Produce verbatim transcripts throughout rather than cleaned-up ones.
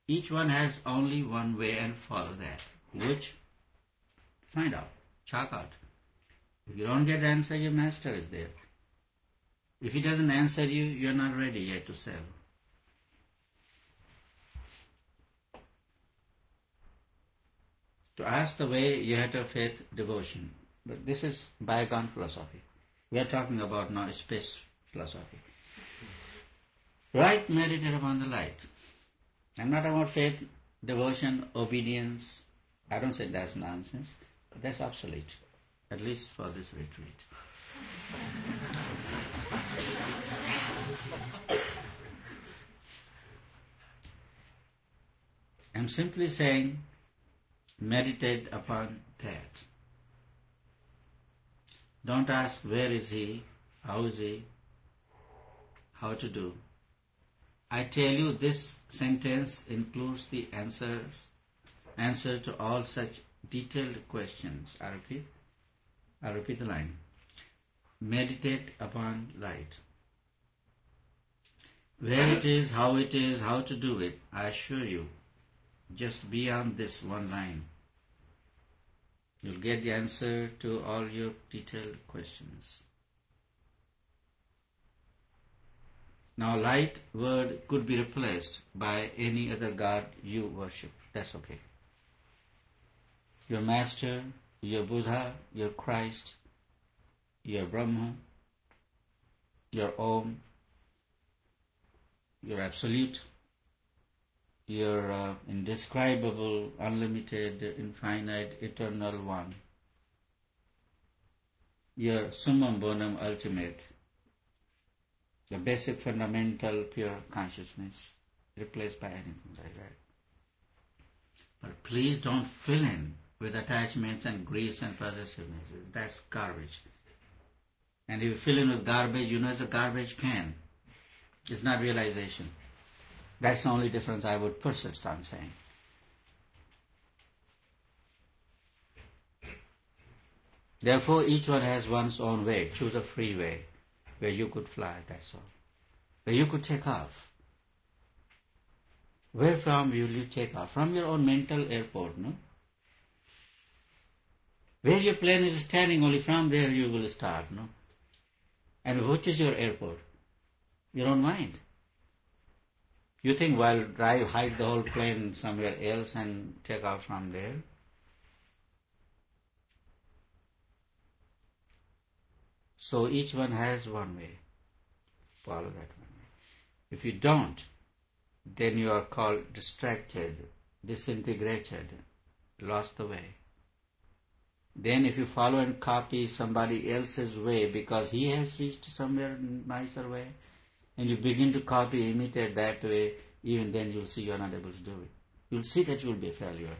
Each one has only one way and follow that. Which? Find out. Chalk out. If you don't get the answer, your master is there. If he doesn't answer you, you're not ready yet to sell. To ask the way, you have to have faith, devotion. But this is bygone philosophy. We are talking about now space philosophy. Right, meditate upon the light. I'm not about faith, devotion, obedience. I don't say that's nonsense, but that's obsolete, at least for this retreat. I'm simply saying, meditate upon that. Don't ask where is he, how is he, how to do. I tell you, this sentence includes the answer, answer to all such detailed questions. I repeat, I repeat the line. Meditate upon light. Where it is, how it is, how to do it, I assure you, just beyond this one line, you'll get the answer to all your detailed questions. Now, light word could be replaced by any other god you worship. That's okay. Your master, your Buddha, your Christ, your Brahma, your Om, your Absolute, your uh, indescribable, unlimited, infinite, eternal One, your summum bonum ultimate, the basic, fundamental, pure consciousness, replaced by anything like that. But please don't fill in with attachments and greeds and possessiveness. That's garbage. And if you fill in with garbage, you know it's a garbage can. It's not realization. That's the only difference I would persist on saying. Therefore, each one has one's own way. Choose a free way where you could fly, that's all. Where you could take off. Where from will you take off? From your own mental airport, no? Where your plane is standing, only from there you will start, no? And which is your airport? Your own mind. You think, well, drive, hide the whole plane somewhere else and take off from there? So each one has one way. Follow that one way. If you don't, then you are called distracted, disintegrated, lost the way. Then if you follow and copy somebody else's way because he has reached somewhere nicer way, and you begin to copy, imitate that way, even then you'll see you're not able to do it. You'll see that you'll be a failure.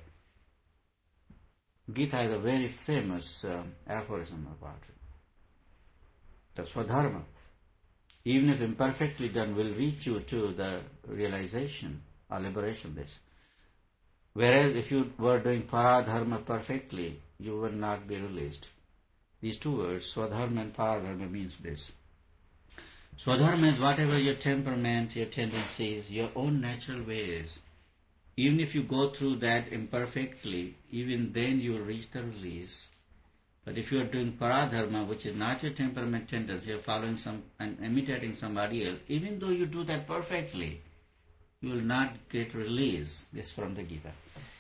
Gita has a very famous um, aphorism about it. That's Swadharma. Even if imperfectly done, will reach you to the realization or liberation base. Whereas if you were doing paradharma perfectly, you would not be released. These two words, Swadharma and paradharma, means this. Swadharma is whatever your temperament, your tendencies, your own natural ways. Even if you go through that imperfectly, even then you will reach the release. But if you are doing paradharma, which is not your temperament tendency, you're following some and imitating somebody else, even though you do that perfectly, you will not get release. This from the Gita.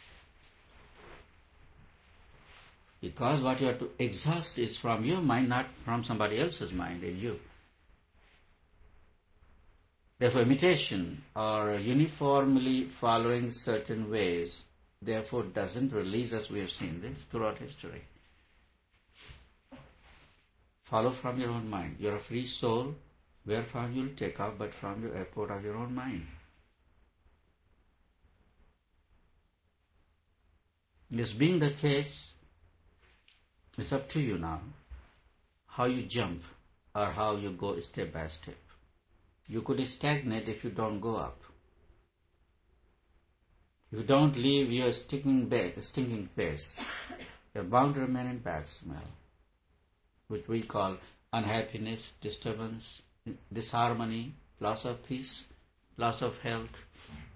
Because what you have to exhaust is from your mind, not from somebody else's mind in you. Therefore, imitation or uniformly following certain ways, therefore doesn't release us. We have seen this throughout history. Follow from your own mind. You're a free soul, wherefrom you'll take off, but from your airport of your own mind. This being the case, it's up to you now how you jump or how you go step by step. You could stagnate if you don't go up. If you don't leave your stinking bed, stinking face, you're bound to remain in bad smell, which we call unhappiness, disturbance, disharmony, loss of peace, loss of health,